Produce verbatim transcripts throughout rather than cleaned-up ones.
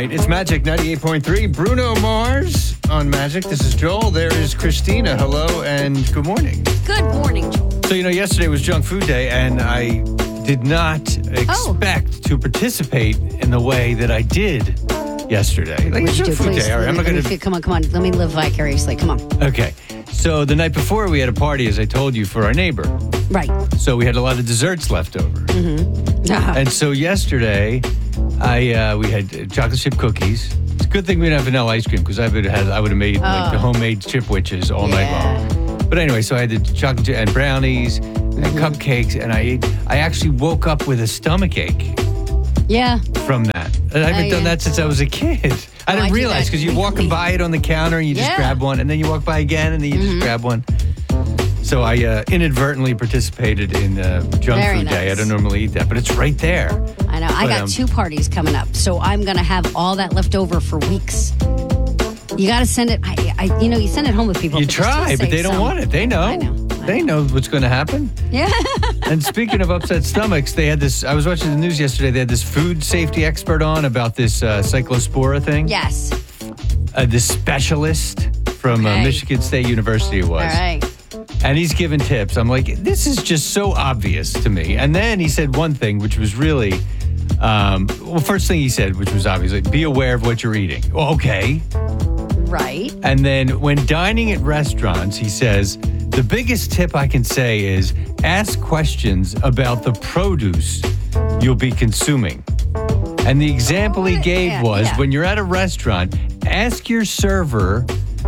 right. It's Magic ninety-eight point three. Bruno Mars on Magic. This is Joel. There is Christina. Hello and good morning. Good morning, Joel. So, you know, yesterday was Junk Food Day, and I did not expect oh. to participate in the way that I did yesterday. Like, What'd you Junk do, Food please? Day. All right, let I'm me, not let gonna... me, come on, come on. Let me live vicariously. Come on. Okay. So the night before, we had a party, as I told you, for our neighbor. Right. So we had a lot of desserts left over. Mm-hmm. And so yesterday, I uh, we had chocolate chip cookies. It's a good thing we didn't have vanilla ice cream, because I would have I would have made like the homemade chip witches all Yeah. night long. But anyway, so I had the chocolate chip and brownies and Mm-hmm. cupcakes, and I I actually woke up with a stomach ache Yeah. from that. And I haven't Oh, done yeah. that since I was a kid. I I didn't do realize, that because you're walking weekly. by it on the counter and you just Yeah. grab one, and then you walk by again and then you Mhm. just grab one. So I uh, inadvertently participated in uh, Junk Very Food Day. I nice. don't normally eat that, but it's right there. I know. I But, got um, two parties coming up, so I'm going to have all that left over for weeks. You got to send it. I, I, you know, you send it home with people. You but still try, but save they don't some. want it. They know. I know. I They know what's going to happen. Yeah. And speaking of upset stomachs, they had this. I was watching the news yesterday. They had this food safety expert on about this uh, cyclospora thing. Yes. Uh, this specialist from uh, Okay. Michigan State University it was. All right. And he's giving tips. I'm like, this is just so obvious to me. And then he said one thing, which was really, um, well, first thing he said, which was obvious, like, be aware of what you're eating. Well, okay. Right. And then when dining at restaurants, he says, the biggest tip I can say is ask questions about the produce you'll be consuming. And the example he gave Yeah, was yeah. when you're at a restaurant, ask your server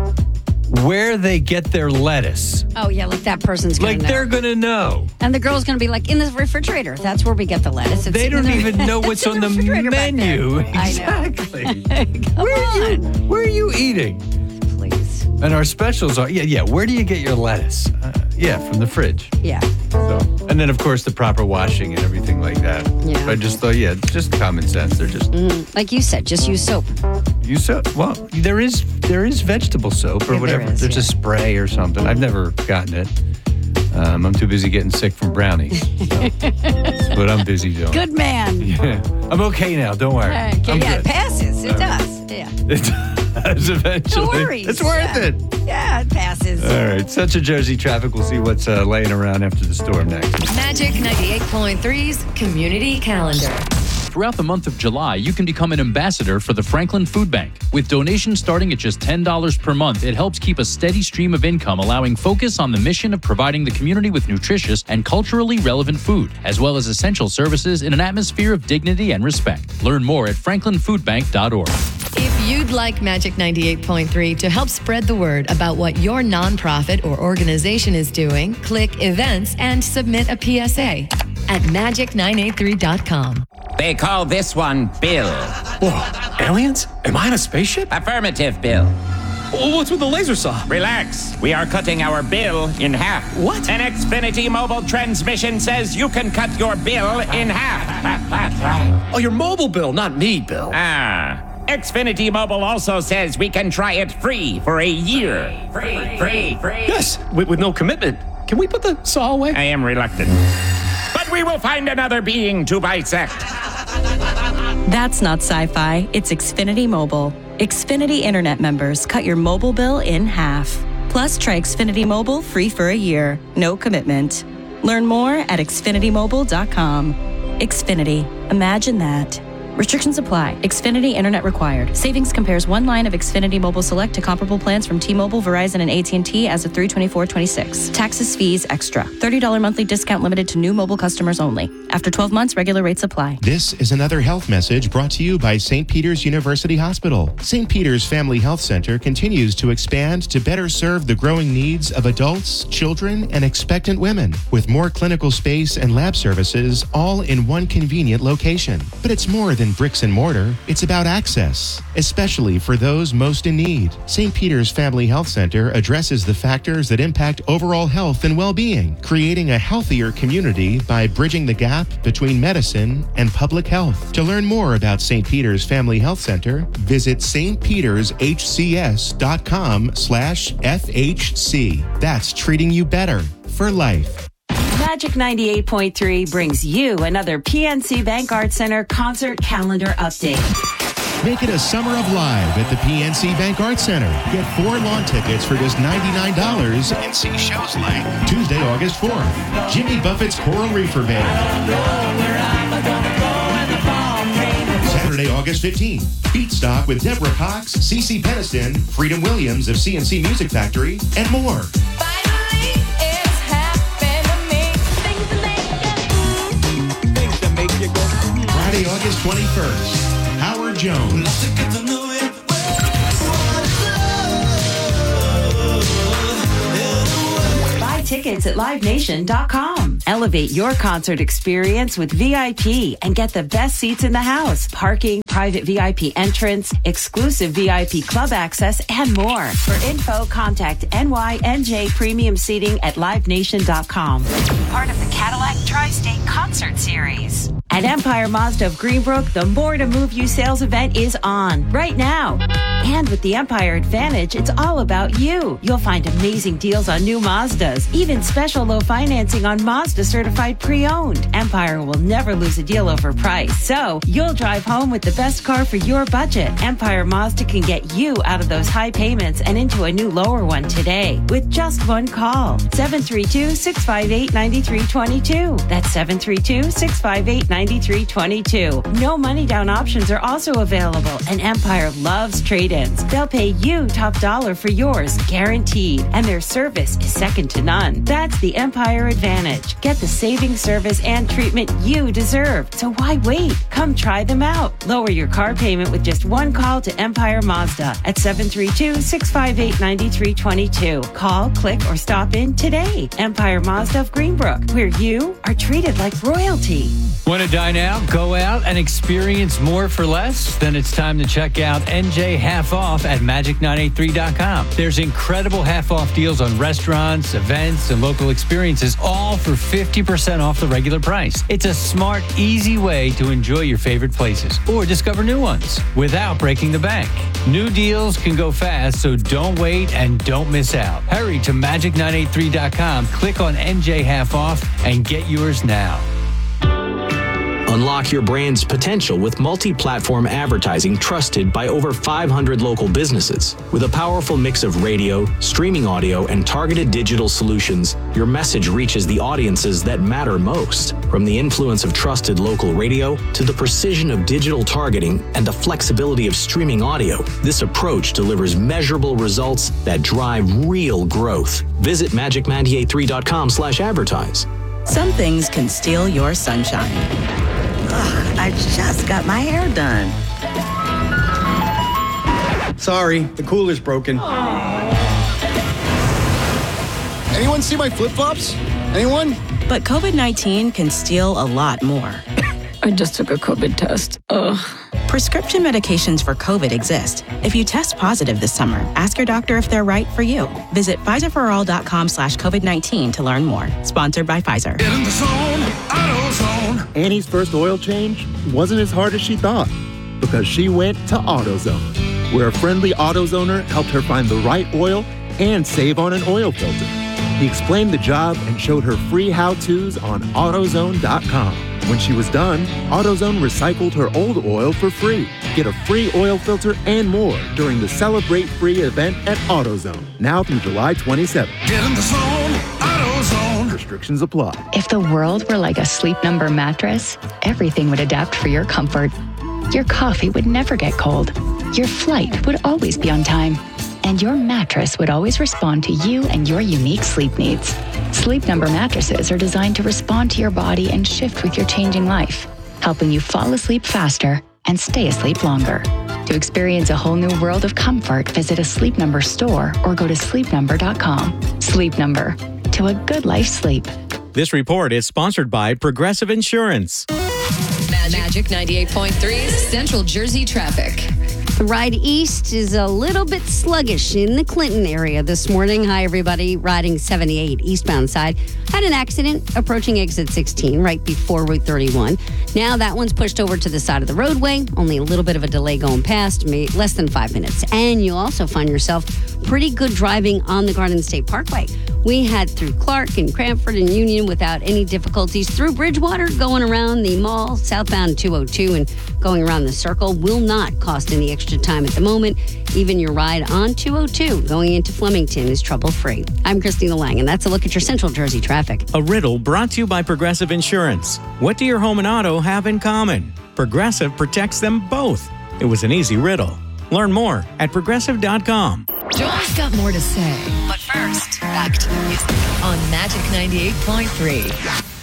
where they get their lettuce. Oh, yeah, like that person's going Like to know. they're going to know. And the girl's going to be like, in the refrigerator. That's where we get the lettuce. It's They in don't the- even know it's what's in on the refrigerator back there. menu. I know. Exactly. Come Where are you? on. Where are you eating? Please. And our specials are, yeah, yeah. Where do you get your lettuce? Uh, yeah, from the fridge. Yeah. So, and then of course the proper washing and everything like that. Yeah. I just thought, yeah, it's just common sense. They're just Mm, like you said, just use soap. you so well. There is there is vegetable soap or Yeah, there whatever. is, There's yeah. a spray or something. I've never gotten it. Um, I'm too busy getting sick from brownies. So that's what I'm busy doing. Good man. Yeah. I'm okay now. Don't worry. Okay, I'm yeah, good. it passes. It All right. does. Yeah. It does eventually. No worries. It's worth Yeah. it. Yeah, it passes. All right. Central Jersey traffic. We'll see what's uh, laying around after the storm next. Magic ninety-eight point three's Community Calendar. Throughout the month of July, you can become an ambassador for the Franklin Food Bank. With donations starting at just ten dollars per month, it helps keep a steady stream of income, allowing focus on the mission of providing the community with nutritious and culturally relevant food, as well as essential services in an atmosphere of dignity and respect. Learn more at franklin food bank dot org. If you'd like Magic ninety-eight point three to help spread the word about what your nonprofit or organization is doing, click Events and submit a P S A at magic nine eight three dot com. They call this one Bill. Whoa, aliens? Am I in a spaceship? Affirmative, Bill. Well, what's with the laser saw? Relax. We are cutting our bill in half. What? An Xfinity mobile transmission says you can cut your bill in half. Oh, your mobile bill, not me, Bill. Ah. Xfinity Mobile also says we can try it free for a year. Free, free, free. Yes, with, with no commitment. Can we put the saw away? I am reluctant. But we will find another being to bisect. That's not sci-fi, it's Xfinity Mobile. Xfinity Internet members cut your mobile bill in half. Plus, try Xfinity Mobile free for a year. No commitment. Learn more at xfinity mobile dot com. Xfinity. Imagine that. Restrictions apply. Xfinity Internet required. Savings compares one line of Xfinity Mobile Select to comparable plans from T-Mobile, Verizon, and A T and T as of three twenty-four twenty-six. Taxes, fees, extra. thirty dollars monthly discount limited to new mobile customers only. After twelve months, regular rates apply. This is another health message brought to you by Saint Peter's University Hospital. Saint Peter's Family Health Center continues to expand to better serve the growing needs of adults, children, and expectant women, with more clinical space and lab services all in one convenient location. But it's more than bricks and mortar. It's about access, especially for those most in need. Saint Peter's Family Health Center addresses the factors that impact overall health and well-being, creating a healthier community by bridging the gap between medicine and public health. To learn more about Saint Peter's Family Health Center, visit st peters h c s dot com slash f h c. That's treating you better for life. Magic ninety-eight point three brings you another P N C Bank Art Center concert calendar update. Make it a summer of live at the P N C Bank Arts Center. Get four lawn tickets for just ninety-nine dollars and see shows like Tuesday, August fourth, Jimmy Buffett's Coral Reefer Band. Saturday, August fifteenth, Beatstock with Deborah Cox, Cece Peniston, Freedom Williams of C N C Music Factory, and more. Friday, August twenty-first, Howard Jones. Buy tickets at live nation dot com. Elevate your concert experience with V I P and get the best seats in the house, parking, private V I P entrance, exclusive V I P club access, and more. For info, contact N Y N J Premium Seating at live nation dot com. Part of the Cadillac Tri-State Concert Series. At Empire Mazda of Greenbrook, the More to Move You sales event is on right now. And with the Empire Advantage, it's all about you. You'll find amazing deals on new Mazdas, even special low financing on Mazda certified pre-owned. Empire will never lose a deal over price, so you'll drive home with the best car for your budget. Empire Mazda can get you out of those high payments and into a new lower one today with just one call. seven three two, six five eight, nine three two two. That's seven three two, six five eight, nine three two two. No money down options are also available, and Empire loves trade-ins. They'll pay you top dollar for yours, guaranteed, and their service is second to none. That's the Empire Advantage. Get the saving service and treatment you deserve. So why wait? Come try them out. Lower your car payment with just one call to Empire Mazda at seven three two, six five eight, nine three two two. Call, click, or stop in today. Empire Mazda of Greenbrook, where you are treated like royalty. Want to dine out, go out, and experience more for less? Then it's time to check out N J Half Off at magic nine eight three dot com. There's incredible half-off deals on restaurants, events, and local experiences, all for fifty percent off the regular price. It's a smart, easy way to enjoy your favorite places or discover new ones without breaking the bank. New deals can go fast, so don't wait and don't miss out. Hurry to magic nine eight three dot com, click on N J Half Off, and get yours now. Unlock your brand's potential with multi-platform advertising trusted by over five hundred local businesses. With a powerful mix of radio, streaming audio, and targeted digital solutions, your message reaches the audiences that matter most. From the influence of trusted local radio to the precision of digital targeting and the flexibility of streaming audio, this approach delivers measurable results that drive real growth. Visit magic nine eight three dot com slash advertise. Some things can steal your sunshine. Ugh, I just got my hair done. Sorry, the cooler's broken. Anyone see my flip-flops? Anyone? But COVID nineteen can steal a lot more. I just took a COVID test. Ugh. Prescription medications for COVID exist. If you test positive this summer, ask your doctor if they're right for you. Visit Pfizer for all dot com slash COVID nineteen to learn more. Sponsored by Pfizer. Get in the zone, AutoZone. Annie's first oil change wasn't as hard as she thought because she went to AutoZone, where a friendly AutoZoner helped her find the right oil and save on an oil filter. He explained the job and showed her free how-tos on AutoZone dot com. When she was done, AutoZone recycled her old oil for free. Get a free oil filter and more during the Celebrate Free event at AutoZone, now through July twenty-seventh. Get in the zone, AutoZone. Restrictions apply. If the world were like a Sleep Number mattress, everything would adapt for your comfort. Your coffee would never get cold. Your flight would always be on time. And your mattress would always respond to you and your unique sleep needs. Sleep Number mattresses are designed to respond to your body and shift with your changing life, helping you fall asleep faster and stay asleep longer. To experience a whole new world of comfort, visit a Sleep Number store or go to sleep number dot com. Sleep Number, to a good life sleep. This report is sponsored by Progressive Insurance. Magic ninety-eight point three Central Jersey traffic. The ride east is a little bit sluggish in the Clinton area this morning. Hi, everybody. Riding seventy-eight eastbound side. Had an accident approaching exit sixteen right before Route thirty-one. Now that one's pushed over to the side of the roadway. Only a little bit of a delay going past, less than five minutes. And you'll also find yourself pretty good driving on the Garden State Parkway. We had through Clark and Cranford and Union without any difficulties. Through Bridgewater, going around the mall, southbound two oh two and going around the circle will not cost any extra time at the moment. Even your ride on two oh two going into Flemington is trouble-free. I'm Christina Lang, and that's a look at your Central Jersey traffic. A riddle brought to you by Progressive Insurance. What do your home and auto have in common? Progressive protects them both. It was an easy riddle. Learn more at progressive dot com. Joel's got more to say. But first, back to the music on Magic ninety-eight point three.